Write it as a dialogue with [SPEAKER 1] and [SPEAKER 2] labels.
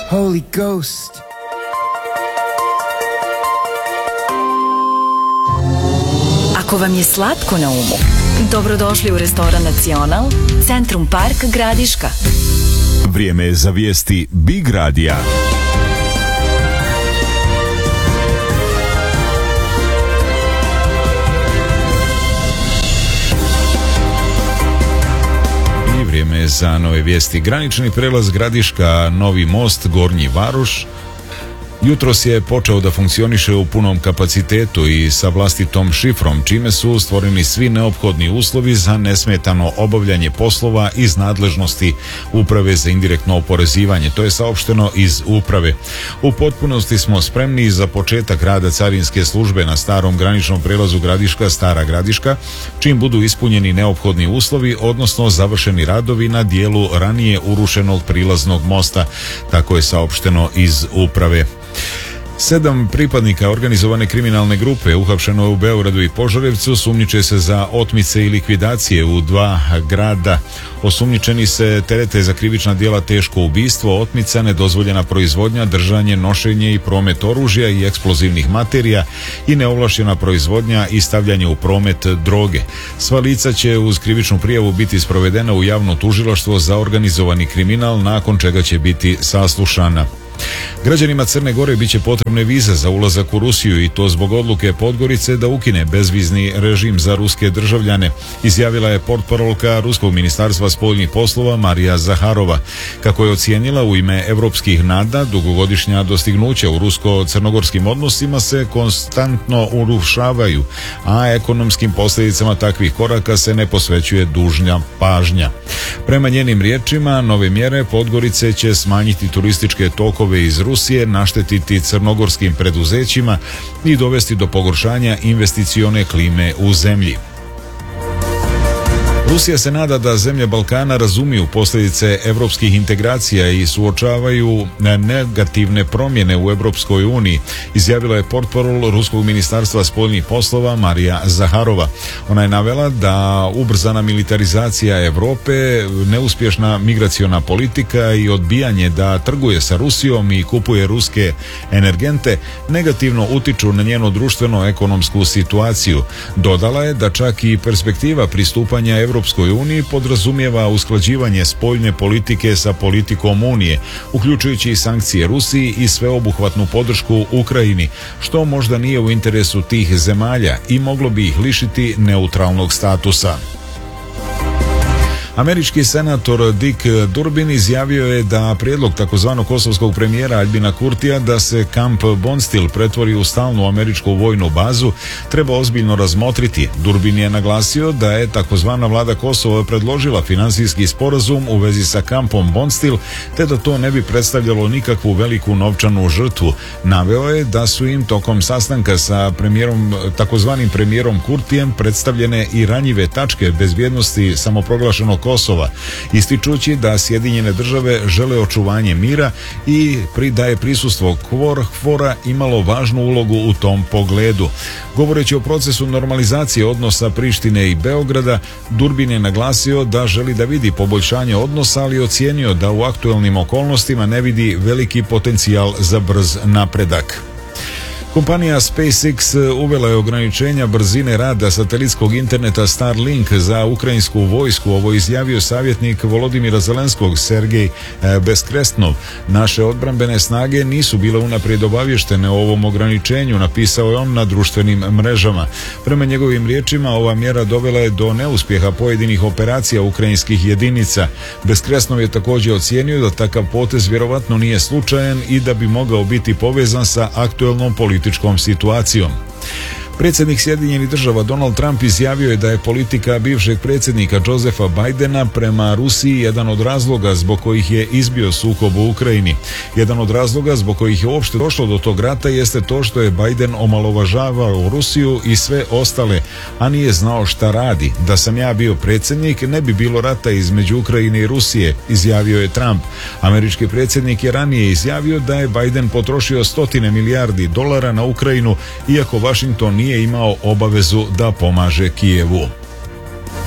[SPEAKER 1] Holy Ghost.
[SPEAKER 2] Ako vam je slatko na umu, dobrodošli u restoran Nacional, Centrum Park Gradiška.
[SPEAKER 3] Vrijeme je za vijesti Big Radija. Vrijeme je za nove vijesti. Granični prelaz Gradiška, Novi Most, Gornji Varoš jutros je počeo da funkcioniše u punom kapacitetu i sa vlastitom šifrom, čime su stvoreni svi neophodni uslovi za nesmetano obavljanje poslova iz nadležnosti Uprave za indirektno oporezivanje. To je saopšteno iz Uprave. U potpunosti smo spremni za početak rada carinske službe na starom graničnom prelazu Gradiška, Stara Gradiška, čim budu ispunjeni neophodni uslovi, odnosno završeni radovi na dijelu ranije urušenog prilaznog mosta. Tako je saopšteno iz Uprave. 7 pripadnika organizovane kriminalne grupe uhapšeno je u Beogradu i Požarevcu, sumnjiče se za otmice i likvidacije u 2 grada. Osumnjičeni se terete za krivična djela teško ubistvo, otmica, nedozvoljena proizvodnja, držanje, nošenje i promet oružja i eksplozivnih materija i neovlaštena proizvodnja i stavljanje u promet droge. Sva lica će uz krivičnu prijavu biti sprovedena u javno tužilaštvo za organizovani kriminal, nakon čega će biti saslušana. Građanima Crne Gore biće potrebne vize za ulazak u Rusiju i to zbog odluke Podgorice da ukine bezvizni režim za ruske državljane, izjavila je portparolka Ruskog ministarstva spoljnih poslova Marija Zaharova. Kako je ocijenila u ime evropskih nada, dugogodišnja dostignuća u rusko-crnogorskim odnosima se konstantno urušavaju, a ekonomskim posljedicama takvih koraka se ne posvećuje dužna pažnja. Prema njenim riječima, nove mjere Podgorice će smanjiti turističke tokove iz Rusije, naštetiti crnogorskim preduzećima i dovesti do pogoršanja investicione klime u zemlji. Rusija se nada da zemlje Balkana razumiju posljedice evropskih integracija i suočavaju negativne promjene u Evropskoj uniji, izjavila je portparol Ruskog ministarstva spoljnih poslova Marija Zaharova. Ona je navela da ubrzana militarizacija Europe, neuspješna migraciona politika i odbijanje da trguje sa Rusijom i kupuje ruske energente negativno utiču na njenu društveno-ekonomsku situaciju. Dodala je da čak i perspektiva pristupanja Evropskoj uniji podrazumijeva usklađivanje spoljne politike sa politikom Unije, uključujući i sankcije Rusiji i sveobuhvatnu podršku Ukrajini, što možda nije u interesu tih zemalja i moglo bi ih lišiti neutralnog statusa. Američki senator Dick Durbin izjavio je da prijedlog takozvanog kosovskog premijera Aljbina Kurtija da se kamp Bondsteel pretvori u stalnu američku vojnu bazu treba ozbiljno razmotriti. Durbin je naglasio da je takozvana vlada Kosova predložila finansijski sporazum u vezi sa kampom Bondsteel, te da to ne bi predstavljalo nikakvu veliku novčanu žrtvu. Naveo je da su im tokom sastanka sa takozvanim premijerom Kurtijem predstavljene i ranjive tačke bezbjednosti samoproglašenog Kosova, ističući da Sjedinjene države žele očuvanje mira i da je prisustvo KFOR-a imalo važnu ulogu u tom pogledu. Govoreći o procesu normalizacije odnosa Prištine i Beograda, Durbin je naglasio da želi da vidi poboljšanje odnosa, ali ocijenio da u aktuelnim okolnostima ne vidi veliki potencijal za brz napredak. Kompanija SpaceX uvela je ograničenja brzine rada satelitskog interneta Starlink za ukrajinsku vojsku. Ovo izjavio savjetnik Volodimira Zelenskog Sergej Beskresnov. Naše odbrambene snage nisu bile unaprijed obavještene o ovom ograničenju, napisao je on na društvenim mrežama. Prema njegovim riječima, ova mjera dovela je do neuspjeha pojedinih operacija ukrajinskih jedinica. Beskresnov je također ocijenio da takav potez vjerovatno nije slučajan i da bi mogao biti povezan sa aktuelnom političkom situacijom. Predsjednik Sjedinjenih država Donald Trump izjavio je da je politika bivšeg predsjednika Josepha Bidena prema Rusiji jedan od razloga zbog kojih je izbio sukob u Ukrajini. Jedan od razloga zbog kojih je uopšte došlo do tog rata jeste to što je Biden omalovažavao Rusiju i sve ostale, a nije znao šta radi. Da sam ja bio predsjednik, ne bi bilo rata između Ukrajine i Rusije, izjavio je Trump. Američki predsjednik je ranije izjavio da je Biden potrošio $100 milijardi na Ukrajinu, iako Washington nije imao obavezu da pomaže Kijevu.